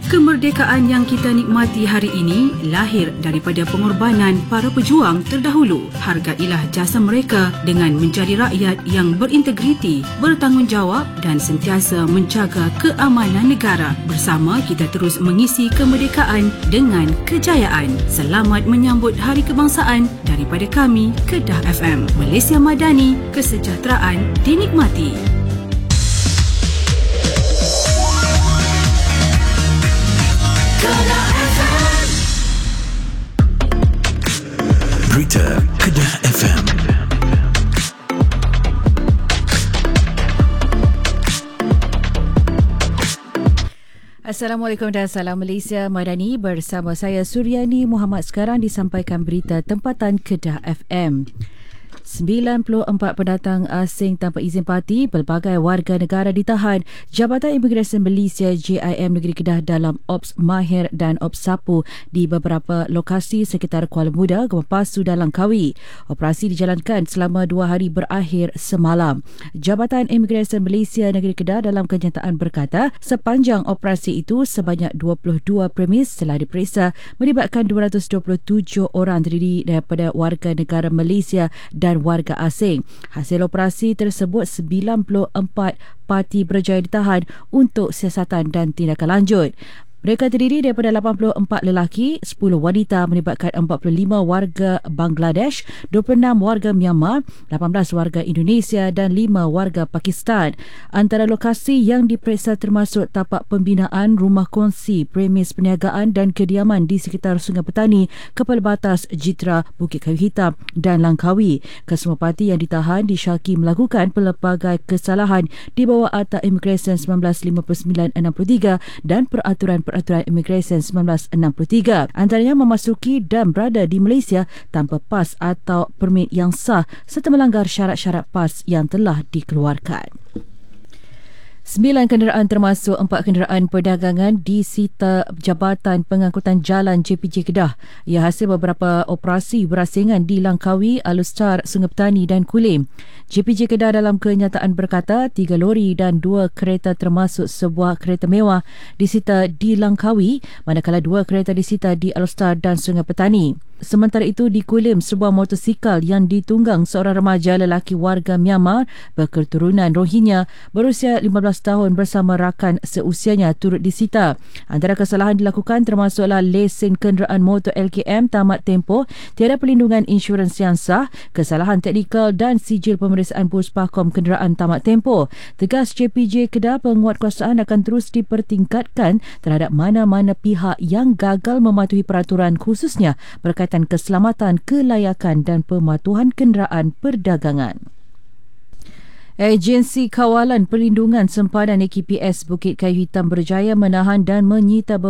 Kemerdekaan yang kita nikmati hari ini lahir daripada pengorbanan para pejuang terdahulu. Hargailah jasa mereka dengan menjadi rakyat yang berintegriti, bertanggungjawab dan sentiasa menjaga keamanan negara. Bersama kita terus mengisi kemerdekaan dengan kejayaan. Selamat menyambut Hari Kebangsaan daripada kami, Kedah FM. Malaysia Madani, kesejahteraan dinikmati. Berita Kedah FM. Assalamualaikum dan salam Malaysia Madani, bersama saya Suryani Muhammad. Sekarang disampaikan berita tempatan Kedah FM. 94 pendatang asing tanpa izin parti, pelbagai warga negara ditahan Jabatan Imigresen Malaysia JIM Negeri Kedah dalam Ops Mahir dan Ops Sapu di beberapa lokasi sekitar Kuala Muda, Gempar Pasu dan Langkawi. Operasi dijalankan selama 2 hari berakhir semalam. Jabatan Imigresen Malaysia Negeri Kedah dalam kenyataan berkata, sepanjang operasi itu sebanyak 22 premis telah diperiksa melibatkan 227 orang terdiri daripada warga negara Malaysia dan warga asing. Hasil operasi tersebut 94 parti berjaya ditahan untuk siasatan dan tindakan lanjut. Mereka terdiri daripada 84 lelaki, 10 wanita melibatkan 45 warga Bangladesh, 26 warga Myanmar, 18 warga Indonesia dan 5 warga Pakistan. Antara lokasi yang diperiksa termasuk tapak pembinaan, rumah kongsi, premis perniagaan dan kediaman di sekitar Sungai Petani, Kepala Batas Jitra, Bukit Kayu Hitam dan Langkawi. Kesemua parti yang ditahan disyaki melakukan pelbagai kesalahan di bawah Akta Imigresen 1959-63 dan peraturan Imigresen 1963, antaranya memasuki dan berada di Malaysia tanpa pas atau permit yang sah serta melanggar syarat-syarat pas yang telah dikeluarkan. 9 kenderaan termasuk 4 kenderaan perdagangan disita Jabatan Pengangkutan Jalan JPJ Kedah. Ia hasil beberapa operasi berasingan di Langkawi, Alustar, Sungai Petani dan Kulim. JPJ Kedah dalam kenyataan berkata 3 lori dan 2 kereta termasuk sebuah kereta mewah disita di Langkawi, manakala 2 kereta disita di Alustar dan Sungai Petani. Sementara itu di Kulim, sebuah motosikal yang ditunggang seorang remaja lelaki warga Myanmar berketurunan Rohingya berusia 15 tahun bersama rakan seusianya turut disita. Antara kesalahan dilakukan termasuklah lesen kenderaan motor LKM tamat tempoh, tiada pelindungan insurans yang sah, kesalahan teknikal dan sijil pemeriksaan Puspakom kenderaan tamat tempoh. Tegas JPJ Kedah, penguatkuasaan akan terus dipertingkatkan terhadap mana-mana pihak yang gagal mematuhi peraturan, khususnya berkaitan keselamatan, kelayakan dan pematuhan kenderaan perdagangan. Agensi Kawalan Perlindungan Sempadan AKPS Bukit Kayu Hitam berjaya menahan dan menyita